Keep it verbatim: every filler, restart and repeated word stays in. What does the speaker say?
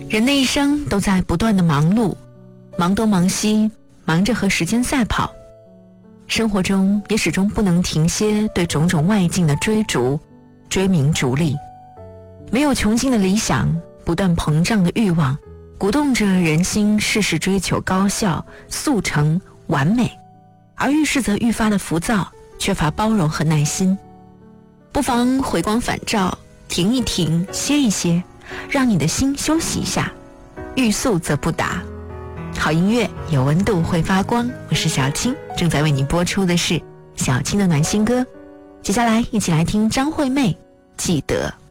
人的一生都在不断的忙碌，忙东忙西，忙着和时间赛跑，生活中也始终不能停歇对种种外境的追逐、追名逐利。没有穷尽的理想，不断膨胀的欲望，鼓动着人心事事追求高效、速成、完美，而遇事则愈发的浮躁，缺乏包容和耐心。不妨回光返照，停一停，歇一歇，让你的心休息一下。欲速则不达。好音乐有温度会发光，我是小青，正在为你播出的是小青的暖心歌。接下来一起来听张惠妹，记得。